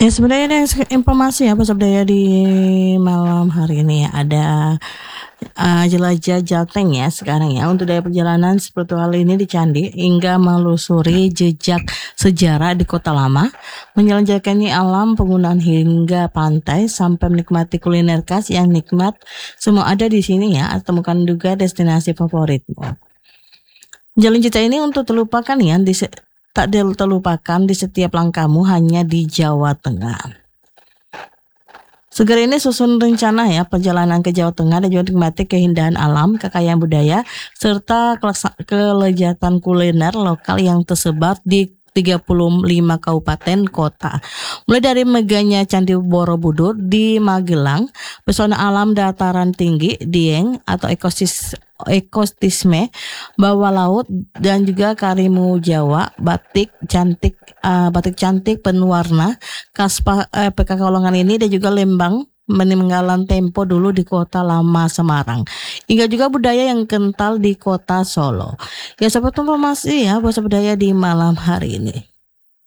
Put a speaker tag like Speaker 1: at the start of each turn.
Speaker 1: Ya sebenarnya ada informasi apa sebenarnya di malam hari ini ya ada jelajah Jateng ya sekarang ya untuk daya perjalanan spiritual ini di candi hingga melusuri jejak sejarah di kota lama, menjelajahi alam penggunaan hingga pantai sampai menikmati kuliner khas yang nikmat semua ada di sini ya. Temukan juga destinasi favoritmu. Jalan cerita ini untuk terlupakan ya tak terlupakan di setiap langkahmu hanya di Jawa Tengah. Segera ini susun rencana ya perjalanan ke Jawa Tengah dan juga nikmati keindahan alam, kekayaan budaya, serta kelezatan kuliner lokal yang tersebar di 35 kabupaten kota. Mulai dari megahnya Candi Borobudur di Magelang, pesona alam dataran tinggi Dieng atau ekosisme bawah laut dan juga karimu Jawa, batik cantik penuh warna khas Pekalongan ini dan juga Lembang meninggalan tempo dulu di kota lama Semarang hingga juga budaya yang kental di kota Solo. Ya sobat informasi ya bahasa budaya di malam hari ini.